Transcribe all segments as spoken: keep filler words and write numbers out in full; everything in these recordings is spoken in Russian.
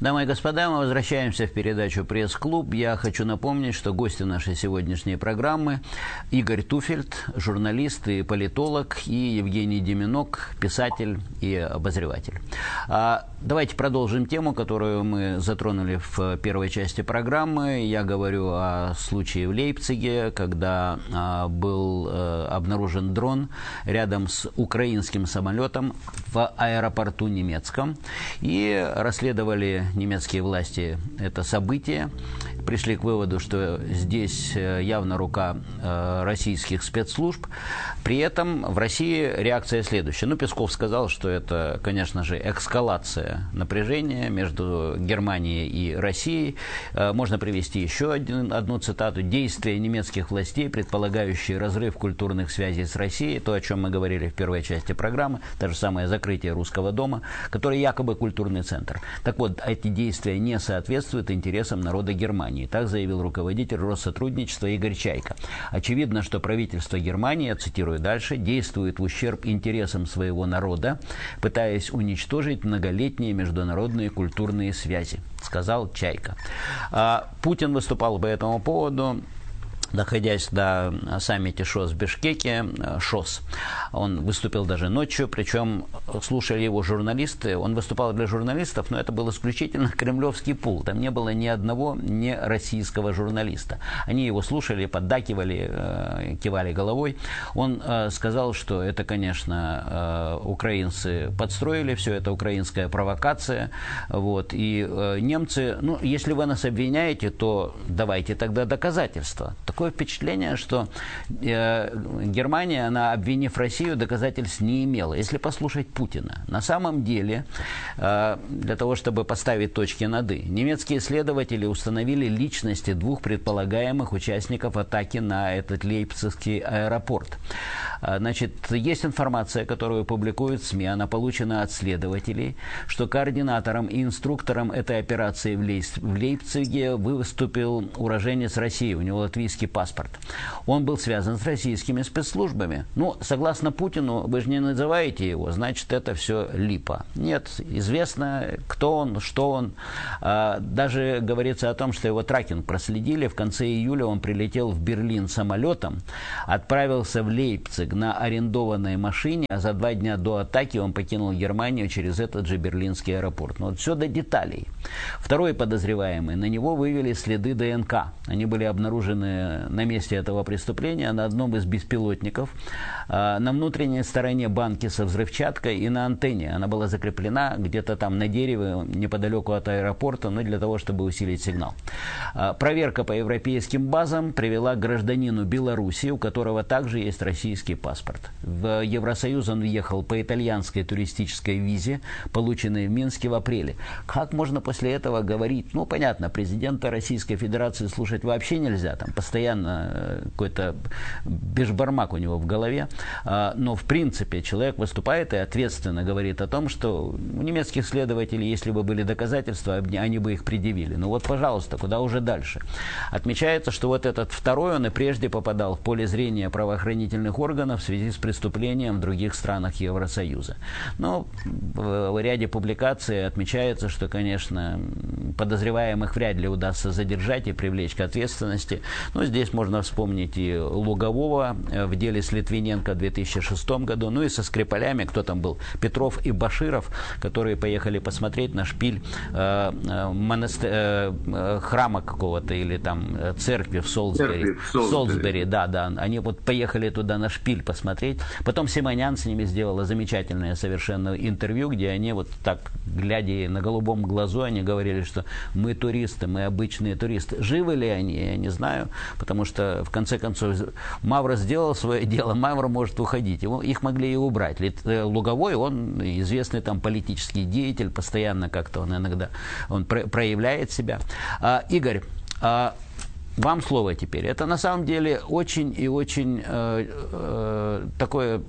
Дамы и господа, мы возвращаемся в передачу «Пресс-клуб». Я хочу напомнить, что гости нашей сегодняшней программы Игорь Туфельд, журналист и политолог, и Евгений Деменок, писатель и обозреватель. А давайте продолжим тему, которую мы затронули в первой части программы. Я говорю о случае в Лейпциге, когда а, был а, обнаружен дрон рядом с украинским самолетом в аэропорту немецком. И расследовали немецкие власти это событие, пришли к выводу, что здесь явно рука э, российских спецслужб. При этом в России реакция следующая. Ну, Песков сказал, что это, конечно же, эскалация напряжения между Германией и Россией. Э, можно привести еще один, одну цитату. «Действия немецких властей, предполагающие разрыв культурных связей с Россией», то, о чем мы говорили в первой части программы, то же самое закрытие Русского дома, который якобы культурный центр. Так вот, эти действия не соответствуют интересам народа Германии. Так заявил руководитель Россотрудничества Игорь Чайка. Очевидно, что правительство Германии, я цитирую дальше, действует в ущерб интересам своего народа, пытаясь уничтожить многолетние международные культурные связи, сказал Чайка. А Путин выступал по этому поводу, находясь до саммите ШОС в Бишкеке, ШОС. Он выступил даже ночью, причем слушали его журналисты. Он выступал для журналистов, но это был исключительно кремлевский пул. Там не было ни одного не российского журналиста. Они его слушали, поддакивали, кивали головой. Он сказал, что это, конечно, украинцы подстроили, все это украинская провокация. Вот. И немцы, ну, если вы нас обвиняете, то давайте тогда доказательства. Такое впечатление, что э, Германия, она, обвинив Россию, доказательств не имела. Если послушать Путина, на самом деле, э, для того, чтобы поставить точки над «и», немецкие следователи установили личности двух предполагаемых участников атаки на этот лейпцигский аэропорт. Значит, есть информация, которую публикуют СМИ, она получена от следователей, что координатором и инструктором этой операции в, Лейп... в Лейпциге выступил уроженец России, у него латвийский паспорт. Он был связан с российскими спецслужбами. Ну, согласно Путину, вы же не называете его, значит, это все липа. Нет, известно, кто он, что он. Даже говорится о том, что его тракинг проследили. В конце июля он прилетел в Берлин самолетом, отправился в Лейпциг на арендованной машине, а за два дня до атаки он покинул Германию через этот же берлинский аэропорт. Но вот все до деталей. Второй подозреваемый, на него вывели следы ДНК. Они были обнаружены на месте этого преступления на одном из беспилотников, на внутренней стороне банки со взрывчаткой и на антенне. Она была закреплена где-то там на дереве неподалеку от аэропорта, но для того, чтобы усилить сигнал. Проверка по европейским базам привела к гражданину Беларуси, у которого также есть российский паспорт. В Евросоюз он въехал по итальянской туристической визе, полученной в Минске в апреле. Как можно после этого говорить? Ну, понятно, президента Российской Федерации слушать вообще нельзя, там постоянно какой-то бешбармак у него в голове. Но, в принципе, человек выступает и ответственно говорит о том, что у немецких следователей, если бы были доказательства, они бы их предъявили. Ну вот, пожалуйста, куда уже дальше? Отмечается, что вот этот второй, он и прежде попадал в поле зрения правоохранительных органов в связи с преступлением в других странах Евросоюза. Но в ряде публикаций отмечается, что, конечно, подозреваемых вряд ли удастся задержать и привлечь к ответственности. Но здесь можно вспомнить и Лугового в деле с Литвиненко в две тысячи шестом году, ну и со Скрипалями, кто там был, Петров и Баширов, которые поехали посмотреть на шпиль э, монастырь, э, храма какого-то или там церкви в Солсбери. В Солсбери. Солсбери, да, да. Они вот поехали туда на шпиль посмотреть. Потом Симонян с ними сделала замечательное совершенно интервью, где они вот так, глядя на голубом глазу, они говорили, что мы туристы, мы обычные туристы. Живы ли они, я не знаю, потому что, в конце концов, Мавро сделал свое дело, Мавро может уходить. Его, их могли и убрать. Луговой, он известный там политический деятель, постоянно как-то он иногда он про- проявляет себя. А, Игорь, а, вам слово теперь. Это на самом деле очень и очень э, э, такое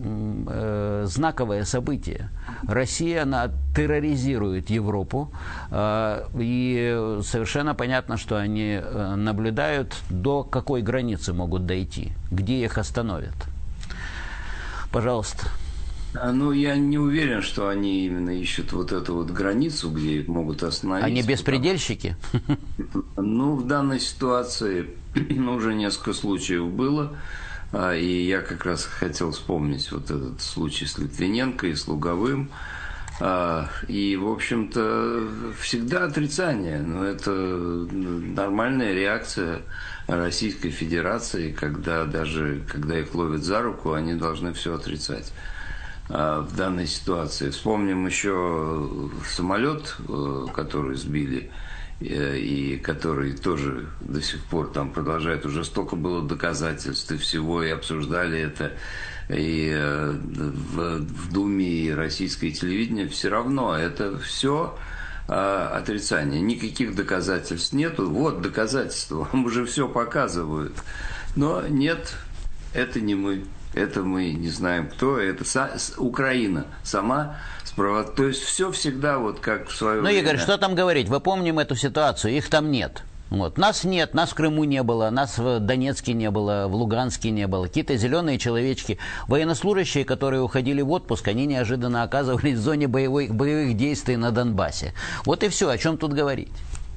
э, знаковое событие. Россия, она терроризирует Европу, э, и совершенно понятно, что они наблюдают, до какой границы могут дойти, где их остановят. Пожалуйста. Ну, я не уверен, что они именно ищут вот эту вот границу, где их могут остановить. Они беспредельщики? Ну, в данной ситуации уже несколько случаев было. И я как раз хотел вспомнить вот этот случай с Литвиненко и с Луговым. И, в общем-то, всегда отрицание. Но это нормальная реакция Российской Федерации, когда даже когда их ловят за руку, они должны все отрицать. В данной ситуации. Вспомним еще самолет, который сбили, и который тоже до сих пор там продолжает. Уже столько было доказательств и всего, и обсуждали это и в, в Думе, и российское телевидение. Все равно это все отрицание. Никаких доказательств нету. Вот доказательства, вам уже все показывают. Но нет, это не мы. Это мы не знаем кто, это Украина сама справа. То есть все всегда вот как в свое ну, время. Ну, Игорь, что там говорить? Мы помним эту ситуацию, их там нет. Вот. Нас нет, нас в Крыму не было, нас в Донецке не было, в Луганске не было. Какие-то зеленые человечки, военнослужащие, которые уходили в отпуск, они неожиданно оказывались в зоне боевых, боевых действий на Донбассе. Вот и все, о чем тут говорить?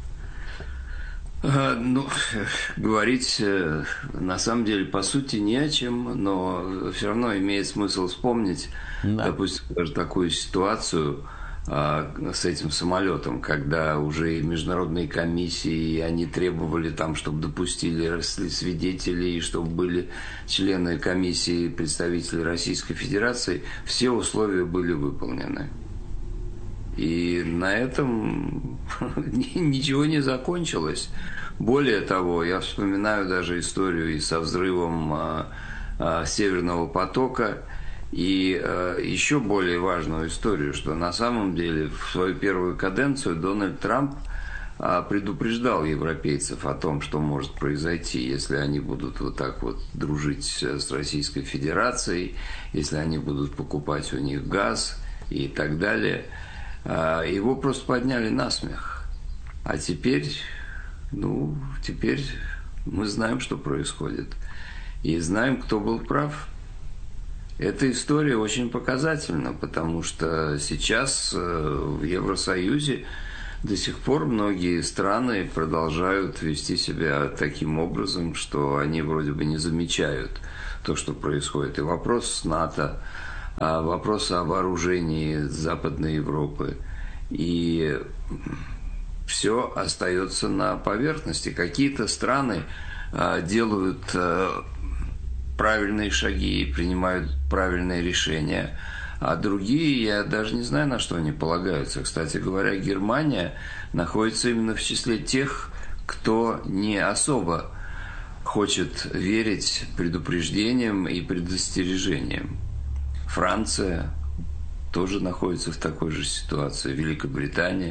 Ну, говорить на самом деле по сути не о чем, но все равно имеет смысл вспомнить, да. Допустим, даже такую ситуацию а, с этим самолетом, когда уже международные комиссии, они требовали там, чтобы допустили свидетелей, чтобы были члены комиссии, представители Российской Федерации, все условия были выполнены. И на этом ничего не закончилось. Более того, я вспоминаю даже историю и со взрывом а, а, Северного потока, и а, еще более важную историю, что на самом деле в свою первую каденцию Дональд Трамп а, предупреждал европейцев о том, что может произойти, если они будут вот так вот дружить с Российской Федерацией, если они будут покупать у них газ и так далее. Его просто подняли на смех. А теперь, ну, теперь мы знаем, что происходит. И знаем, кто был прав. Эта история очень показательна, потому что сейчас в Евросоюзе до сих пор многие страны продолжают вести себя таким образом, что они вроде бы не замечают то, что происходит. И вопрос с НАТО, вопрос о вооружении Западной Европы. И все остается на поверхности. Какие-то страны делают правильные шаги и принимают правильные решения, а другие, я даже не знаю, на что они полагаются. Кстати говоря, Германия находится именно в числе тех, кто не особо хочет верить предупреждениям и предостережениям. Франция тоже находится в такой же ситуации, Великобритания.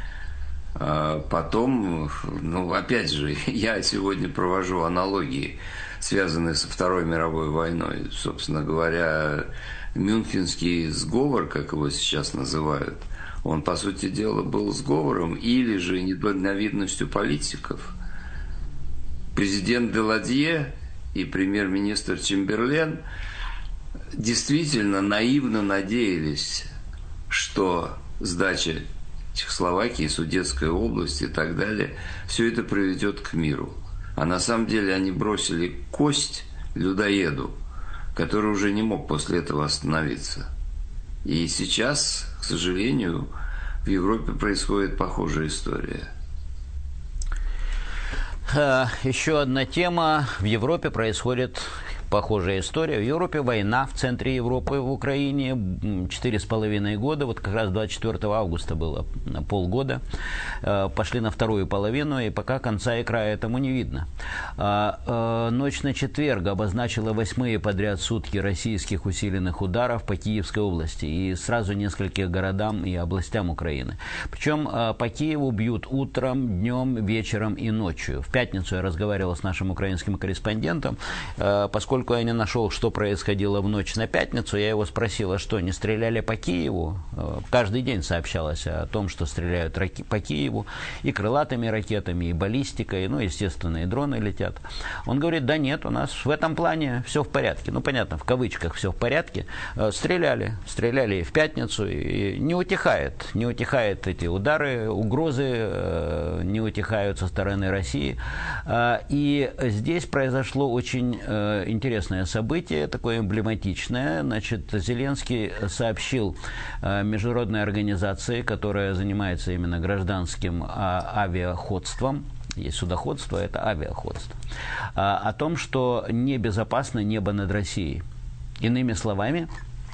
Потом, ну, опять же, я сегодня провожу аналогии, связанные со Второй мировой войной. Собственно говоря, Мюнхенский сговор, как его сейчас называют, он, по сути дела, был сговором или же недальновидностью политиков. Президент Даладье и премьер-министр Чемберлен действительно наивно надеялись, что сдача Чехословакии, Судетской области и так далее, все это приведет к миру. А на самом деле они бросили кость людоеду, который уже не мог после этого остановиться. И сейчас, к сожалению, в Европе происходит похожая история. Еще одна тема. В Европе происходит похожая история. В Европе война, в центре Европы, в Украине, четыре с половиной года, вот как раз двадцать четвёртого августа было полгода, пошли на вторую половину, и пока конца и края этому не видно. Ночь на четверг обозначила восьмые подряд сутки российских усиленных ударов по Киевской области и сразу нескольким городам и областям Украины. Причем по Киеву бьют утром, днем, вечером и ночью. В пятницу я разговаривал с нашим украинским корреспондентом, поскольку поскольку я не нашел, что происходило в ночь на пятницу, я его спросил, а что, не стреляли по Киеву? Каждый день сообщалось о том, что стреляют по Киеву и крылатыми ракетами, и баллистикой, ну, естественно, и дроны летят. Он говорит, да нет, у нас в этом плане все в порядке. Ну, понятно, в кавычках все в порядке. Стреляли, стреляли и в пятницу, и не утихает, не утихает эти удары, угрозы не утихают со стороны России. И здесь произошло очень интересное событие, такое эмблематичное. Значит, Зеленский сообщил международной организации, которая занимается именно гражданским авиаходством, есть судоходство, это авиаходство, о том, что небезопасно небо над Россией. Иными словами,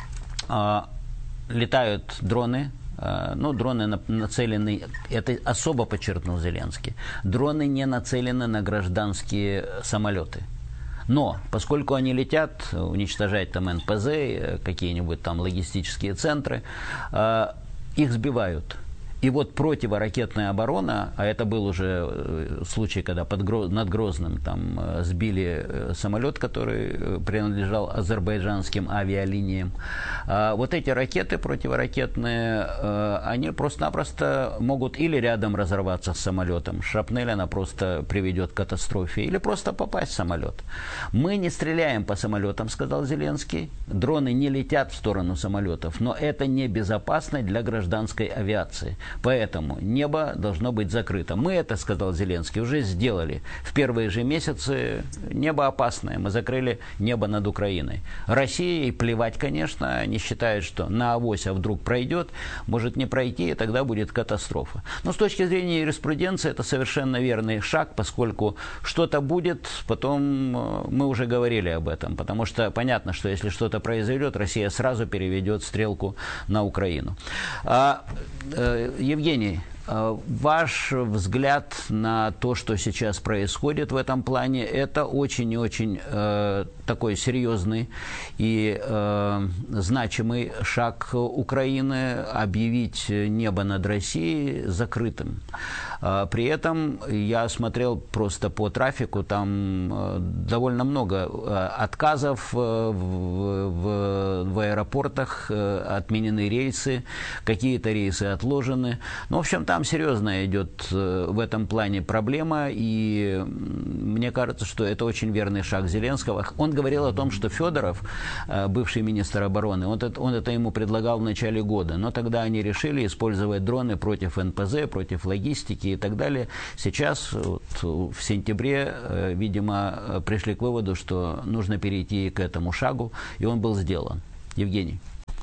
летают дроны, ну, дроны нацелены, это особо подчеркнул Зеленский, дроны не нацелены на гражданские самолеты. Но, поскольку они летят, уничтожать там эн пэ зэ, какие-нибудь там логистические центры, их сбивают. И вот противоракетная оборона, а это был уже случай, когда под Гроз... над Грозным там сбили самолет, который принадлежал азербайджанским авиалиниям. А вот эти ракеты противоракетные, они просто-напросто могут или рядом разорваться с самолетом, шрапнель она просто приведет к катастрофе, или просто попасть в самолет. Мы не стреляем по самолетам, сказал Зеленский, дроны не летят в сторону самолетов, но это небезопасно для гражданской авиации. Поэтому небо должно быть закрыто. Мы это, сказал Зеленский, уже сделали. В первые же месяцы небо опасное. Мы закрыли небо над Украиной. России плевать, конечно. Они считают, что на авось, а вдруг пройдет, может не пройти, и тогда будет катастрофа. Но с точки зрения юриспруденции это совершенно верный шаг, поскольку что-то будет, потом мы уже говорили об этом. Потому что понятно, что если что-то произойдет, Россия сразу переведет стрелку на Украину. А, э, Евгений, ваш взгляд на то, что сейчас происходит в этом плане, это очень и очень э, такой серьезный и э, значимый шаг Украины объявить небо над Россией закрытым. Э, при этом я смотрел просто по трафику, там э, довольно много э, отказов э, в, в, в аэропортах, э, отменены рейсы, какие-то рейсы отложены. Ну, в общем, там серьезная идет в этом плане проблема, и мне кажется, что это очень верный шаг Зеленского. Он говорил о том, что Федоров, бывший министр обороны, он это, он это ему предлагал в начале года, но тогда они решили использовать дроны против эн пэ зэ, против логистики и так далее. Сейчас, вот, в сентябре, видимо, пришли к выводу, что нужно перейти к этому шагу, и он был сделан. Евгений.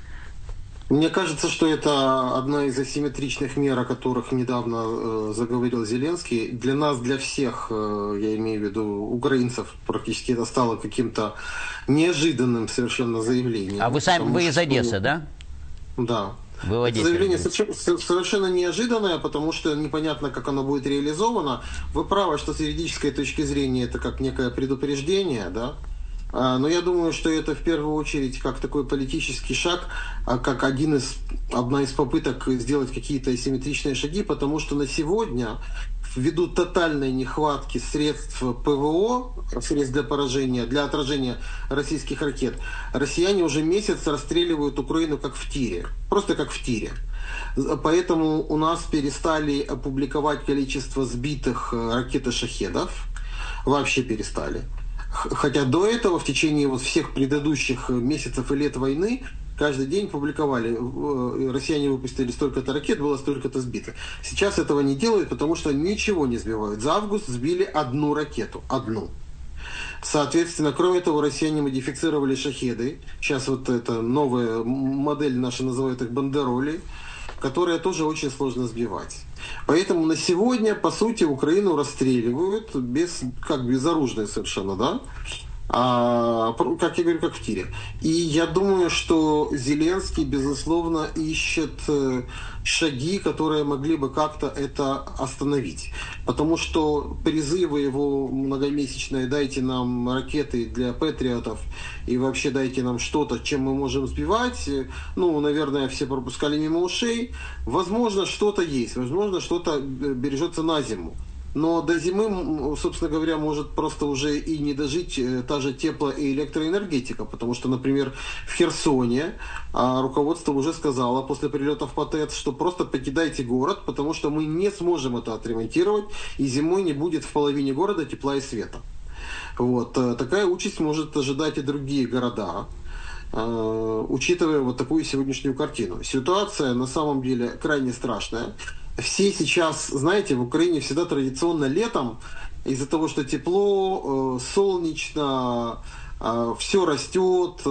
Мне кажется, что это одна из асимметричных мер, о которых недавно э, заговорил Зеленский. Для нас, для всех, э, я имею в виду украинцев, практически это стало каким-то неожиданным совершенно заявлением. А вы сами, вы из Одессы, что... да? Да. Вы в Одессе, это заявление совершенно неожиданное, потому что непонятно, как оно будет реализовано. Вы правы, что с юридической точки зрения это как некое предупреждение, да? Но я думаю, что это в первую очередь как такой политический шаг, как один из, одна из попыток сделать какие-то асимметричные шаги, потому что на сегодня, ввиду тотальной нехватки средств пэ вэ о, средств для поражения, для отражения российских ракет, россияне уже месяц расстреливают Украину как в тире, просто как в тире. Поэтому у нас перестали опубликовать количество сбитых ракет и шахедов, вообще перестали. Хотя до этого, в течение вот всех предыдущих месяцев и лет войны, каждый день публиковали, россияне выпустили столько-то ракет, было столько-то сбито. Сейчас этого не делают, потому что ничего не сбивают. За август сбили одну ракету, одну. Соответственно, кроме того, россияне модифицировали шахеды. Сейчас вот эта новая модель наша называют их бандероли, которые тоже очень сложно сбивать. Поэтому на сегодня, по сути, Украину расстреливают без, как безоружные совершенно, да? А, как я говорю, как в тире. И я думаю, что Зеленский, безусловно, ищет шаги, которые могли бы как-то это остановить. Потому что призывы его многомесячные «дайте нам ракеты для патриотов» и вообще «дайте нам что-то, чем мы можем сбивать», ну, наверное, все пропускали мимо ушей. Возможно, что-то есть, возможно, что-то бережется на зиму. но до зимы, собственно говоря, может просто уже и не дожить та же тепло- и электроэнергетика, потому что, например, в Херсоне руководство уже сказало после прилетов по ТЭЦ, что просто покидайте город, потому что мы не сможем это отремонтировать, и зимой не будет в половине города тепла и света. Вот. Такая участь может ожидать и другие города, учитывая вот такую сегодняшнюю картину. Ситуация на самом деле крайне страшная. Все сейчас, знаете, в Украине всегда традиционно летом, из-за того, что тепло, солнечно, все растет,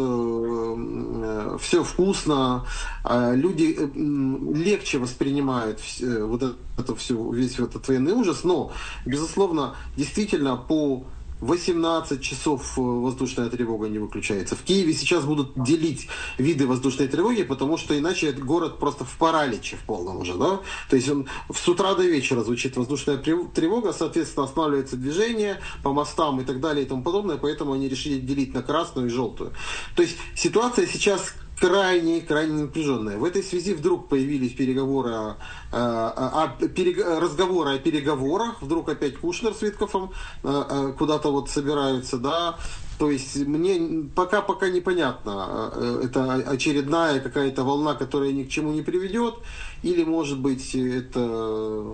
все вкусно, люди легче воспринимают вот это все, весь этот военный ужас, но, безусловно, действительно по восемнадцать часов воздушная тревога не выключается. В Киеве сейчас будут делить виды воздушной тревоги, потому что иначе город просто в параличе в полном уже, да? То есть он с утра до вечера звучит воздушная тревога, соответственно, останавливается движение по мостам и так далее и тому подобное, поэтому они решили делить на красную и желтую. То есть ситуация сейчас крайне, крайне напряженная. В этой связи вдруг появились переговоры о, о, о, перег, разговоры о переговорах, вдруг опять Кушнер с Виткофом куда-то вот собираются, да. То есть мне пока пока непонятно, это очередная какая-то волна, которая ни к чему не приведет, или может быть это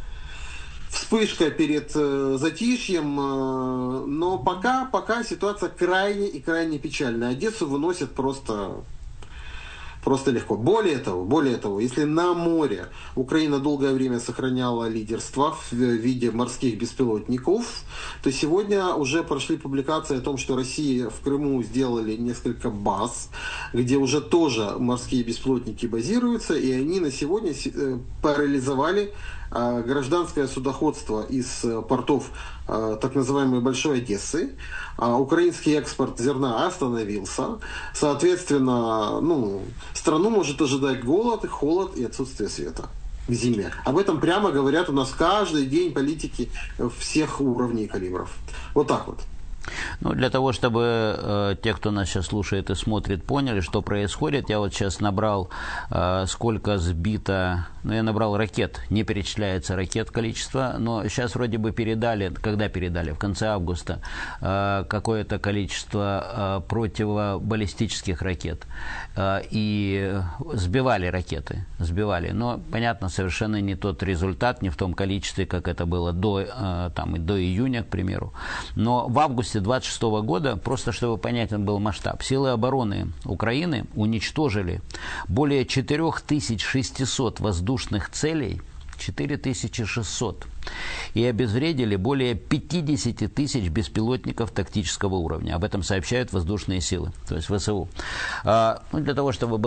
вспышка перед затишьем, но пока, пока ситуация крайне и крайне печальная. Одессу выносят просто Просто легко. Более того, более того, если на море Украина долгое время сохраняла лидерство в виде морских беспилотников, то сегодня уже прошли публикации о том, что Россия в Крыму сделали несколько баз, где уже тоже морские беспилотники базируются, и они на сегодня парализовали гражданское судоходство из портов так называемой Большой Одессы. Украинский экспорт зерна остановился. Соответственно, ну, страну может ожидать голод, холод и отсутствие света к зиме. Об этом прямо говорят у нас каждый день политики всех уровней и калибров. Вот так вот. Ну, для того, чтобы э, те, кто нас сейчас слушает и смотрит, поняли, что происходит, я вот сейчас набрал, э, сколько сбито, ну, я набрал ракет, не перечисляется ракет количество, но сейчас вроде бы передали, когда передали, в конце августа, э, какое-то количество э, противобаллистических ракет, э, и сбивали ракеты, сбивали, но, понятно, совершенно не тот результат, не в том количестве, как это было до, э, там, до июня, к примеру, но в августе двадцать шестого года, просто чтобы понятен был масштаб, силы обороны Украины уничтожили более четыре тысячи шестьсот воздушных целей, четыре тысячи шестьсот, и обезвредили более пятьдесят тысяч беспилотников тактического уровня. Об этом сообщают воздушные силы, то есть ВСУ. А, ну, для того, чтобы